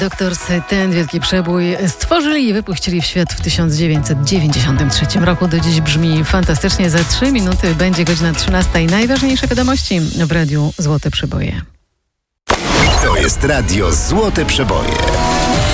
Doctors ten wielki przebój stworzyli i wypuścili w świat w 1993 roku. Do dziś brzmi fantastycznie. Za 3 minuty będzie godzina 13. Najważniejsze wiadomości w Radiu Złote Przeboje. To jest Radio Złote Przeboje.